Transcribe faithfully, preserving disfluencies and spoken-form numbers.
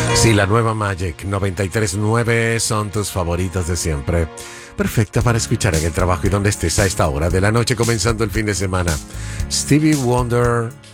Sí, la nueva Magic noventa y tres punto nueve son tus favoritos de siempre. Perfecta para escuchar en el trabajo y donde estés a esta hora de la noche comenzando el fin de semana. Stevie Wonder,